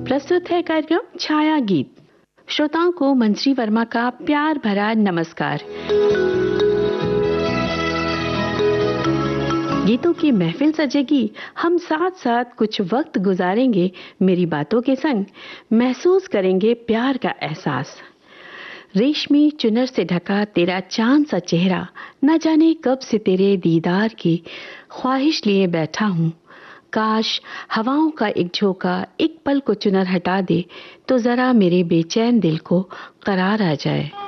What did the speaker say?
प्रस्तुत है कार्यक्रम छाया गीत। श्रोताओं को मंजरी वर्मा का प्यार भरा नमस्कार। गीतों की महफिल सजेगी, हम साथ साथ कुछ वक्त गुजारेंगे मेरी बातों के संग, महसूस करेंगे प्यार का एहसास। रेशमी चुनर से ढका तेरा चांद सा चेहरा, न जाने कब से तेरे दीदार की ख्वाहिश लिए बैठा हूँ। काश हवाओं का एक झोंका एक पल को चुनर हटा दे तो जरा मेरे बेचैन दिल को करार आ जाए।